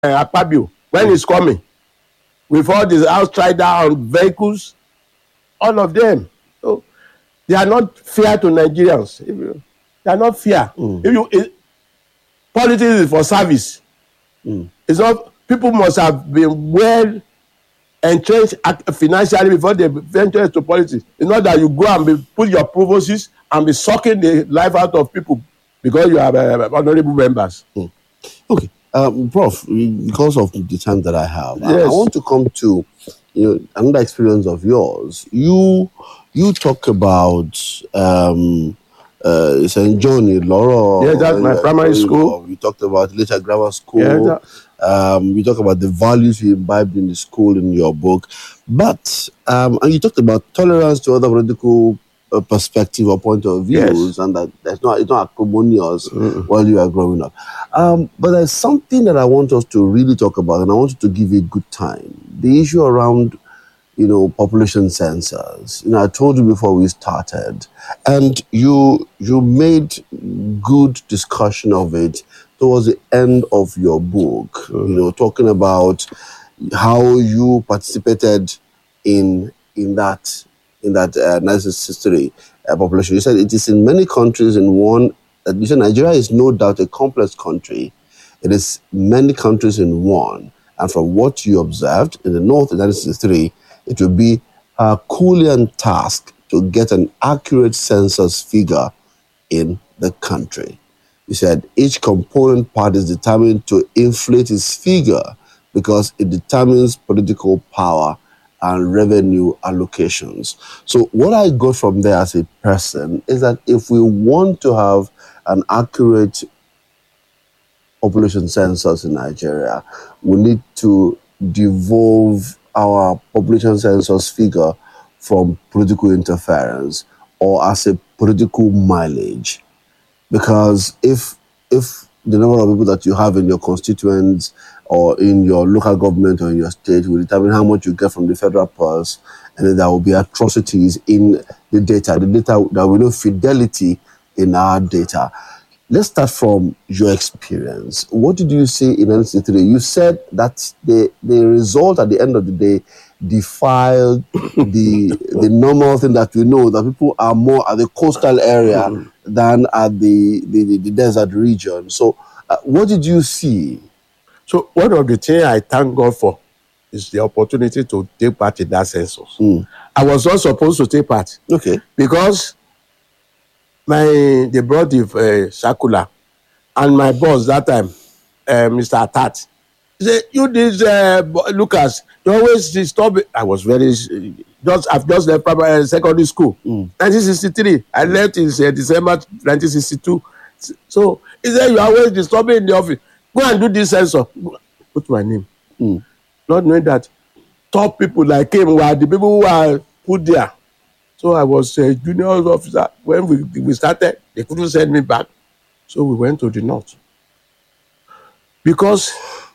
Akpabio, when he's coming, with all these outsider on vehicles, all of them. So they are not fair to Nigerians. They are not fair. Politics is for service. It's not, people must have been well entrenched financially before they venture into politics. It's not that you go and put your provosts and be sucking the life out of people because you are honorable members. Okay. Prof, because of the time that I have, Yes. I want to come to another experience of yours. You talk about St. John in Laura. Yes, that's my primary school. You talked about later grammar school. Yes, you talk about the values you imbibed in the school in your book. But and you talked about tolerance to other political perspective or point of views, Yes. and that it's not acrimonious while you are growing up. But there's something that I want us to really talk about, and I want you to give a good time. The issue around, population census. I told you before we started, and you made good discussion of it towards the end of your book. Talking about how you participated in that 1963 population. You said it is in many countries in one. You said Nigeria is no doubt a complex country. It is many countries in one. And from what you observed in the North in 1963, it will be a Herculean task to get an accurate census figure in the country. You said each component part is determined to inflate its figure because it determines political power and revenue allocations. So what I got from there as a person is that if we want to have an accurate population census in Nigeria, we need to devolve our population census figure from political interference or as a political mileage. Because if the number of people that you have in your constituents or in your local government or in your state will determine how much you get from the federal purse, and then there will be atrocities in the data. There will be no fidelity in our data. Let's start from your experience. What did you see in 1963? You said that the result at the end of the day defied the normal thing that we know, that people are more at the coastal area than at the desert region. So what did you see? So one of the things I thank God for is the opportunity to take part in that census. I was not supposed to take part. Okay. Because they brought the circular, and my boss that time, Mr. Atat, he said, "You this Lucas, you always disturb it." I was I've just left primary secondary school, 1963. I left in December 1962. So he said, "You always disturbing in the office. Go and do this census." Put my name. Not knowing that top people like him were the people who were put there. So I was a junior officer. When we started, they couldn't send me back. So we went to the north. Because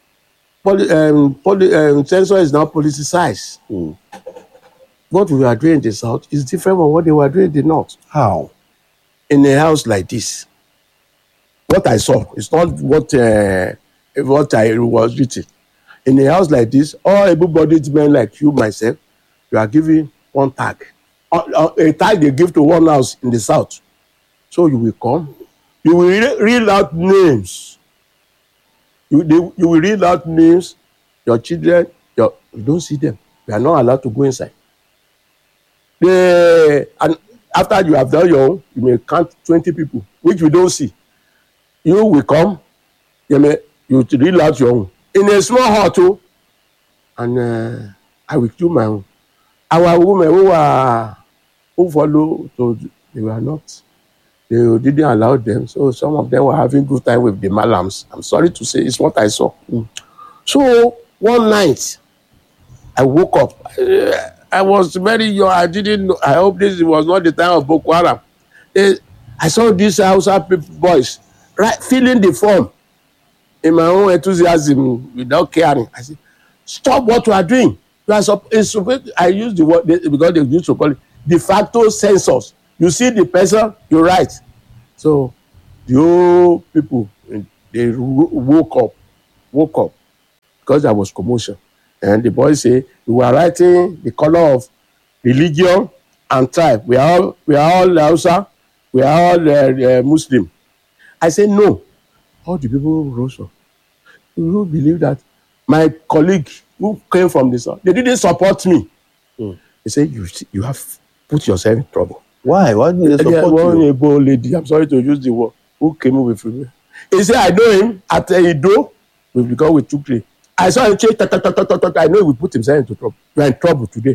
census is now politicized. What we were doing in the south is different from what they were doing in the north. How? In a house like this, what I saw is not what I was written. In a house like this, all able-bodied men like you, myself, you are given one tag. A tag they give to one house in the south. So you will come, you will read out names. You will read out names, your children, you don't see them. You are not allowed to go inside. And after you have done your own, you may count 20 people, which we don't see. You will come, you read out your own. In a small hall too, and I will do my own. Our women who follow, so they were not. They didn't allow them. So some of them were having good time with the malams. I'm sorry to say, it's what I saw. So one night, I woke up. I was very young. I didn't know. I hope this was not the time of Boko Haram. I saw these Hausa boys filling the form in my own enthusiasm without caring. I said, "Stop what you are doing. You are I use the word because they used to call it de facto census. You see the person, you write." So the old people, they woke up. because there was commotion. And the boy say, we were writing the color of religion and tribe. We are all Hausa, we are all Muslim. I say, no. All the people rose up. You believe that my colleague who came from this, they didn't support me. They say, you have put yourself in trouble. Why? Why didn't they support One you? Igbo lady, I'm sorry to use the word, who came with me. He said, I know him at Edo, because we took it. I saw him change, I know he will put himself into trouble. We are in trouble today.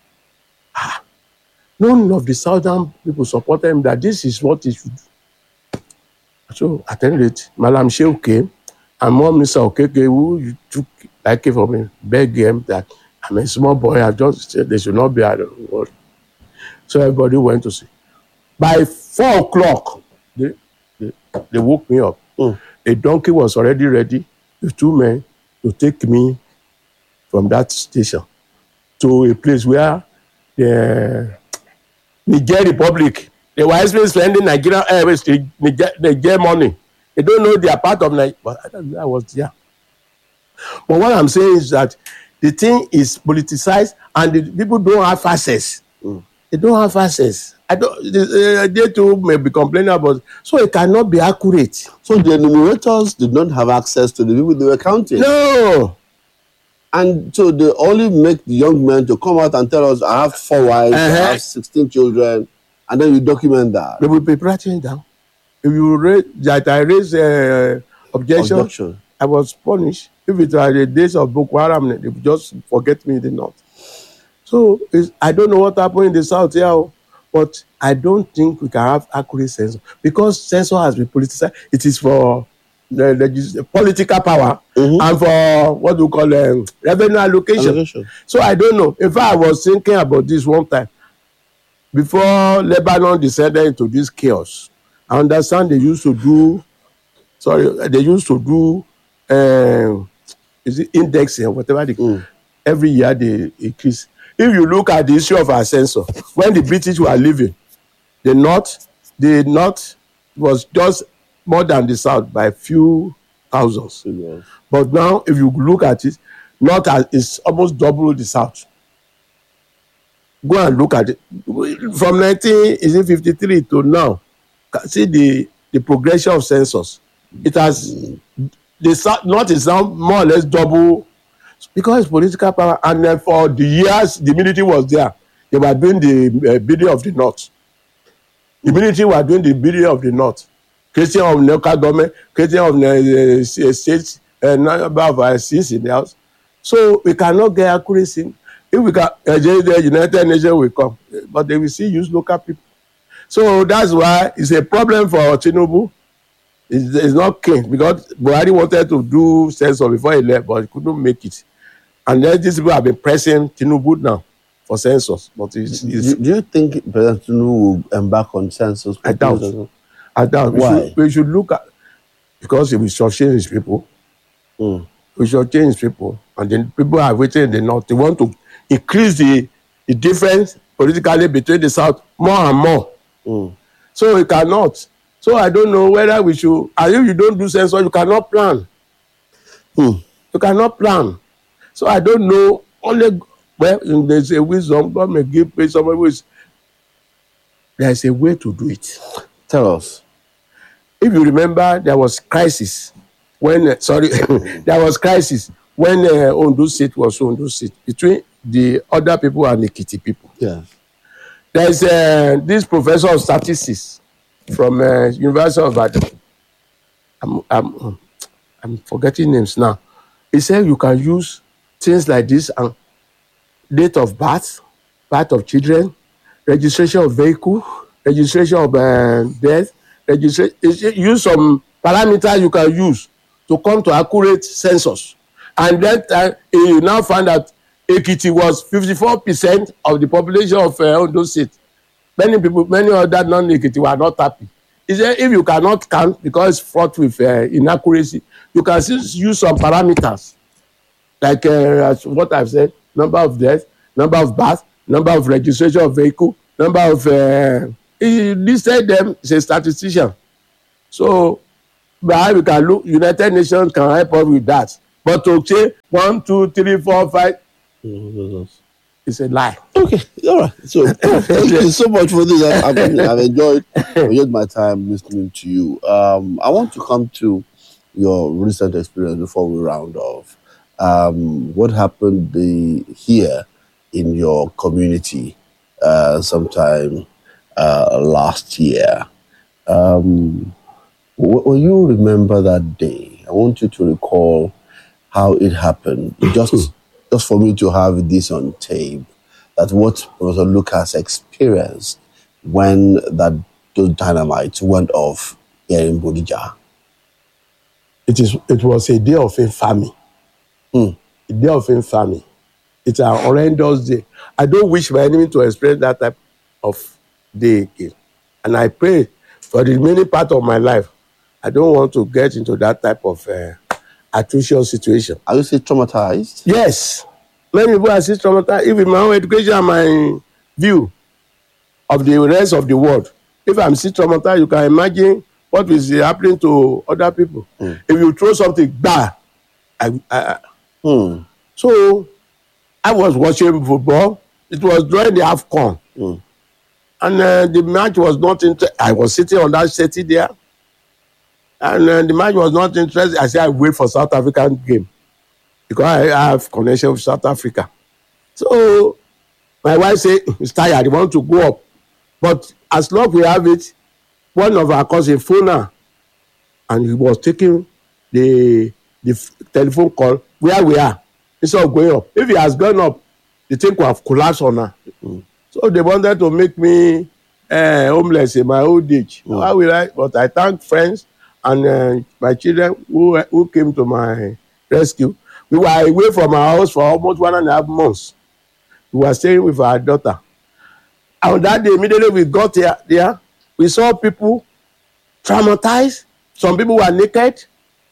None of the southern people supported him that this is what he should do. So at any rate, Malam Shehu came, and Mom Mr. Okeke, who you took like it from me, begged him that I'm a small boy, I just said they should not be at the world. So everybody went to see. By 4 o'clock, they woke me up. A donkey was already ready with 2 men to take me from that station to a place where the Niger Republic, they were spending Nigerian Airways, Niger money. They don't know they are part of Nigeria, but I was there. But what I'm saying is that the thing is politicized and the people don't have access. They don't have access. They too may be complaining about it. So it cannot be accurate. So the enumerators did not have access to the people they were counting. No. And so they only make the young men to come out and tell us, I have 4 wives, I have 16 children, and then you document that. They will be writing down. If you raise that I raise objection, I was punished. If it were the days of Boko Haram, they would just forget me in the north. So I don't know what happened in the south here, but I don't think we can have accurate census because census has been politicized. It is for the political power and for what we call revenue allocation. So I don't know. In fact, I was thinking about this one time before Lebanon descended into this chaos. I understand they used to do is it indexing or whatever they every year they increase. If you look at the issue of our census, when the British were leaving, the north was just more than the south by a few thousands. Yes. But now, if you look at it, north is almost double the south. Go and look at it. From 1953 to now, see the progression of census. It has, the north is now more or less double because it's political power. And then for the years the military was there, they were doing the bidding of the north. The military were doing the bidding of the north. Creating of local government, creating of the states, number of seats in the house. So we cannot get accuracy. If we can, the United Nations will come, but they will still use local people. So that's why it's a problem for Tinubu. It's not keen because Buhari wanted to do census before he left, but he couldn't make it. And then these people have been pressing Tinubu now for census. But do you think President Tinubu will embark on census? I doubt. Why? We should look at, because he will shortchange his people. We should change people. And then people are waiting in the north. They want to increase the difference politically between the south more and more. So we cannot. So I don't know whether we should, and if you don't do census, you cannot plan. You cannot plan. So I don't know, only, well, there's a wisdom, God may give somebody who is, there's a way to do it. Tell us. If you remember, there was crisis when, there was crisis when Ondo State was Ondo State between the other people and the Ekiti people. Yes. There's this professor of statistics from University of Ibadan. I'm forgetting names now. He said you can use things like this and date of birth of children, registration of vehicle, registration of death, use some parameters you can use to come to accurate census. And then you now find that Ekiti was 54% of the population of Ondo State. Many other non-Ekiti were not happy. He said if you cannot count because it's fraught with inaccuracy, you can still use some parameters. Like as what I've said, number of deaths, number of births, number of registration of vehicle, number of... he listed them as a statistician. So we can look, United Nations can help us with that. But to say 1, 2, 3, 4, 5 is a lie. Okay, all right. So thank you so much for this. I've enjoyed my time listening to you. I want to come to your recent experience before we round off. What happened here in your community sometime last year? Will you remember that day? I want you to recall how it happened. Just for me to have this on tape, that what Professor Lucas experienced when those dynamites went off here in Bodija. It was a day of infamy. A day of infamy. It's an horrendous day. I don't wish my enemy to experience that type of day again. And I pray for the remaining part of my life, I don't want to get into that type of atrocious situation. Are you still traumatized? Yes. Many people are still traumatized. Even my own education and my view of the rest of the world. If I'm still traumatized, you can imagine what is happening to other people. If you throw something bad, So I was watching football. It was during the AFCON. And the match was not interesting. I was sitting on that settee there. And the match was not interesting. I said, I wait for South African game. Because I have connection with South Africa. So my wife said, he's tired, he wants to go up. But as long as we have it, one of our cousins phoned her. And he was taking the telephone call where we are. Instead of going up. If he has gone up, the thing could have collapsed on her. So they wanted to make me homeless in my old age. How will I? But I thank friends and my children who came to my rescue. We were away from our house for almost 1.5 months. We were staying with our daughter. And on that day, immediately we got there, we saw people traumatized. Some people were naked.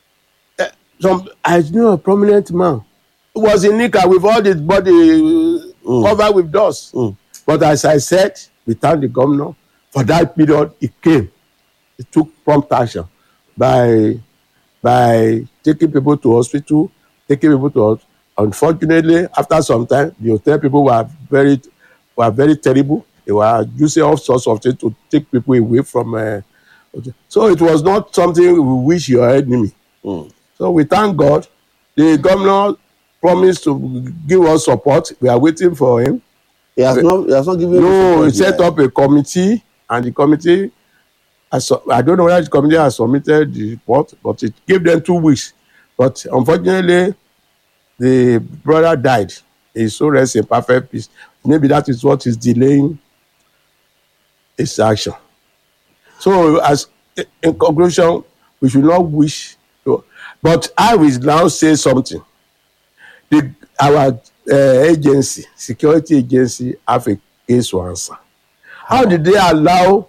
I knew a prominent man who was in Nika with all his body covered with dust. But as I said, we thanked the governor for that period. He came. He took prompt action by taking people to hospital, Unfortunately, after some time, the hotel people were very terrible. They were using all sorts of things to take people away from. So it was not something we wish your enemy. So we thank God. The governor promised to give us support. We are waiting for him. He has not given you No, he set up a committee, and the committee, I don't know whether the committee has submitted the report, but it gave them 2 weeks. But unfortunately, the brother died. He so rests in perfect peace. Maybe that is what is delaying his action. So, as in conclusion, we should not wish to. But I will now say something. Our agency, security agency, have a case to answer. How did they allow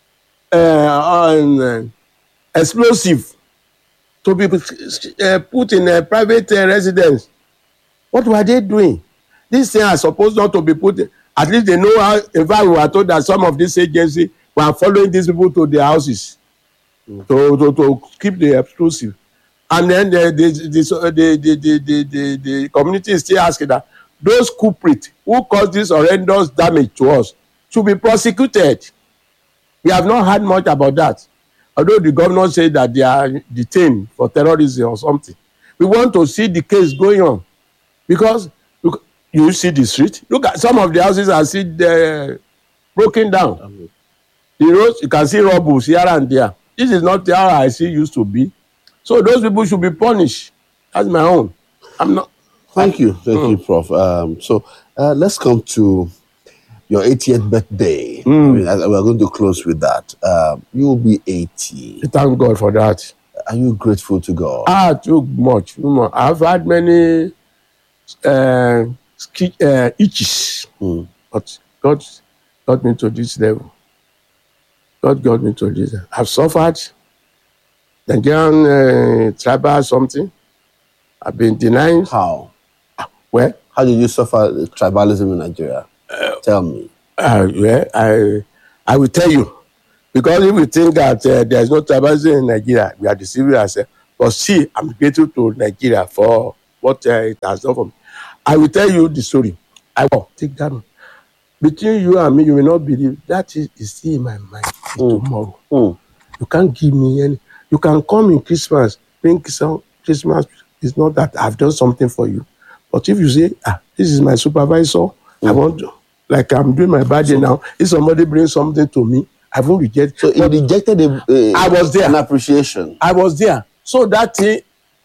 explosive to be put in a private residence? What were they doing? These things are supposed not to be put in. At least they know how. In fact, we were told that some of these agencies were following these people to their houses to keep the explosive. And then the community is still asking that those culprits who caused this horrendous damage to us should be prosecuted. We have not heard much about that. Although the governor said that they are detained for terrorism or something. We want to see the case going on. Because you see the street. Look at some of the houses are still broken down. The roads, you can see rubbles here and there. This is not how I see used to be. So those people should be punished. That's my own. I'm not. Thank you, Prof. So let's come to your 80th birthday. I mean, we're going to close with that. You will be 80. Thank God for that. Are you grateful to God? Too much. I've had many itches, but God got me to this level. God got me to this. I've suffered. Nigerian tribal something. I've been denying. How? Where? How did you suffer tribalism in Nigeria? Tell me. I will tell you. Because if we think that there is no tribalism in Nigeria, we are deceiving ourselves. But see, I'm grateful to Nigeria for what it has done for me. I will tell you the story. I will take that one. Between you and me, you will not believe that is still in my mind till tomorrow. You can't give me any. You can come in Christmas, bring some Christmas. It's not that I've done something for you. But if you say, this is my supervisor, I want to, like I'm doing my birthday now. If somebody brings something to me, I won't reject. So you rejected I was there. An appreciation. I was there. So that thing,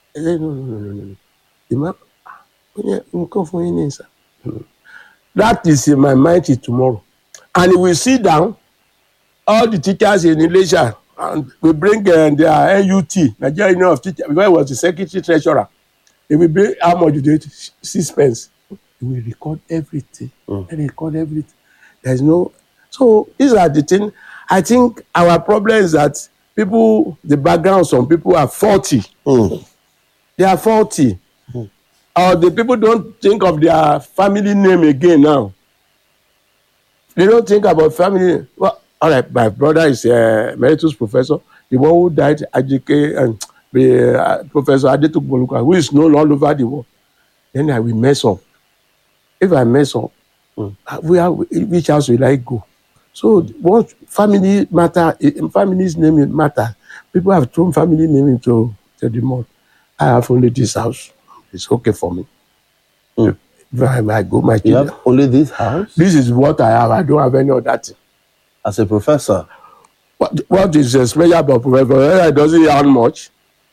no. The man, come for any, sir. That is in my mind till tomorrow. And we sit down, all the teachers in Malaysia, and we bring their NUT, Nigerian Union of Teachers, because I was the secretary treasurer. They will bring how much you do, 6 pence. They will record everything. They record everything. There's no. So these are the things. I think our problem is that people, the background, some people are faulty. They are faulty. Or the people don't think of their family name again now. They don't think about family name. Well, all right, my brother is a emeritus professor. The one who died, and Professor Adetuk Boluka, who is known all over the world. Then I will mess up. If I mess up, which house will I go? So what family matter? Family's name matter. People have thrown family name into the mud. I have only this house. It's okay for me. If I go, my You have only this house? This is what I have. I don't have any other thing. As a professor? What is special about professor? I doesn't earn much.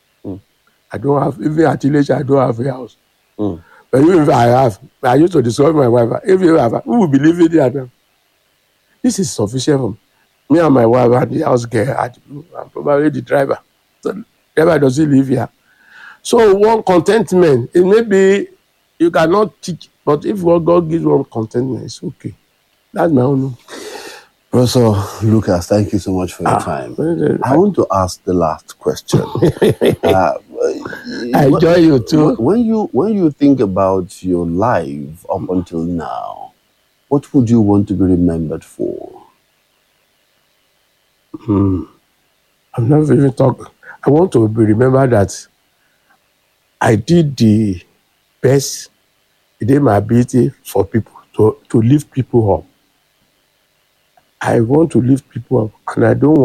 I don't have, even at village, I don't have a house. But even if I have, I used to discuss with my wife, if you have, who will believe in it? This is sufficient for me. Me and my wife and the house girl, I'm probably the driver. So the driver doesn't live here. So one contentment, it may be you cannot teach, but if God gives one contentment, it's okay. That's my own. Professor Lucas, thank you so much for your time. I want to ask the last question. I enjoy you too. When you think about your life up until now, what would you want to be remembered for? I'm not even talking. I want to be remembered that I did the best within my ability for people to lift people up. I want to lift people up, and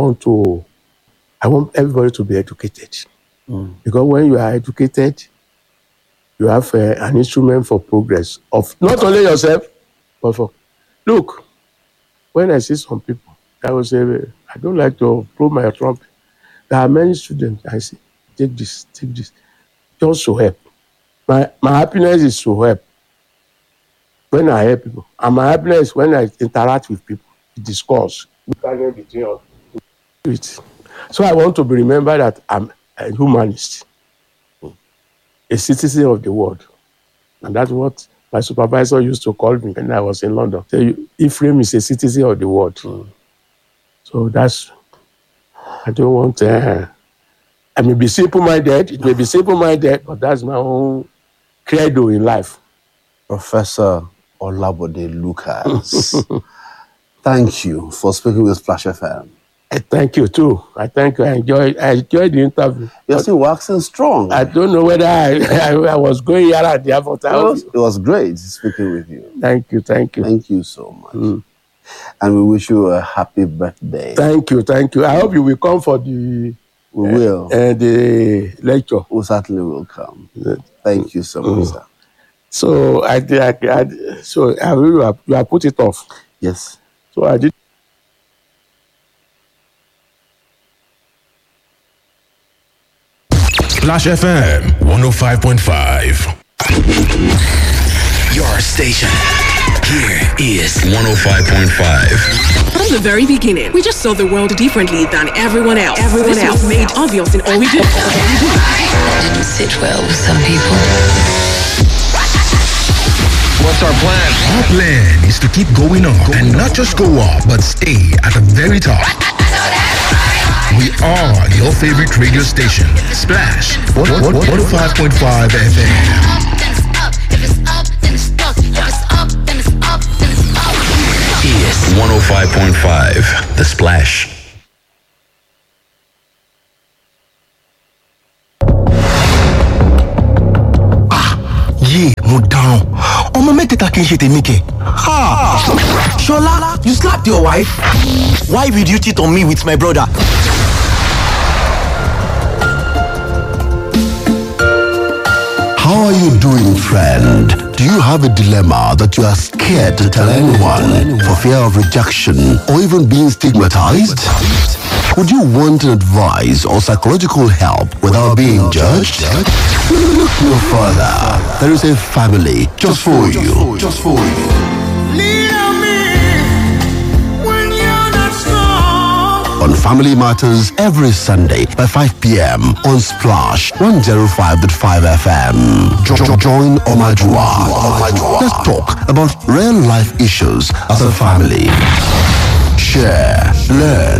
I want everybody to be educated. Because when you are educated, you have an instrument for progress of not only yourself, but for, look, when I see some people, I will say, I don't like to blow my trumpet. There are many students, I say, take this, just to help. My happiness is to help. When I help people, and my happiness is when I interact with people, discuss. So I want to be remembered that I'm a humanist, a citizen of the world. And that's what my supervisor used to call me when I was in London. Say, Ephraim is a citizen of the world. So that's, I don't want, I may be simple-minded, it may be simple-minded, but that's my own credo in life. Professor Olabode Lucas, thank you for speaking with Splash FM. Thank you too. I enjoyed the interview. You're still waxing strong. I don't know whether I was going here at the airport. It was great speaking with you. Thank you. Thank you so much. And we wish you a happy birthday. Thank you. I hope you will come for the the lecture. We certainly will come. Thank you so much, sir. So you have put it off. Yes. So I did. Splash FM 105.5. Your station. Here is 105.5. From the very beginning, we just saw the world differently than everyone else. This was made obvious in all we do. That didn't sit well with some people. What's our plan? Our plan is to keep going up and not just go up, but stay at the very top. We are your favorite radio station, Splash 105.5 FM. Is 105.5 The Splash. mo dáràn ọmọ mẹ́tẹ̀ẹ̀ta kì í ṣe tèmi kẹ̀. Shola, you slapped your wife? Why would you cheat on me with my brother? How are you doing, friend? Do you have a dilemma that you are scared to tell anyone for fear of rejection or even being stigmatized? Would you want an advice or psychological help without being judged? Look no further. There is a family just for you. Just for you. On Family Matters every Sunday by 5 p.m. on Splash 105.5 FM. Join Omadua. Let's talk about real life issues as a family. Share, learn,